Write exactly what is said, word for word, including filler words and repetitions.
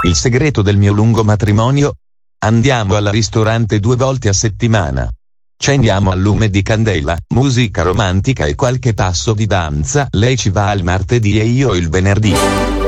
Il segreto del mio lungo matrimonio? Andiamo al ristorante due volte a settimana. Cendiamo al lume di candela, musica romantica e qualche passo di danza. Lei ci va il martedì e io il venerdì.